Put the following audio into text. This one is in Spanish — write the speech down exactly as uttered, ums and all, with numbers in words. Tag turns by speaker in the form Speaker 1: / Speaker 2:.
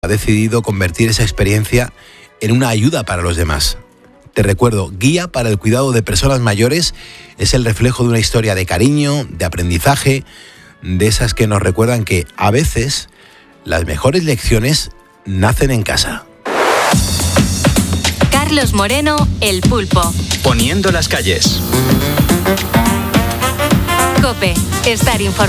Speaker 1: ha decidido convertir esa experiencia en una ayuda para los demás. Te recuerdo, Guía para el cuidado de personas mayores es el reflejo de una historia de cariño, de aprendizaje, de esas que nos recuerdan que a veces las mejores lecciones nacen en casa.
Speaker 2: Carlos Moreno, El Pulpo.
Speaker 3: Poniendo las calles.
Speaker 2: COPE, estar informado.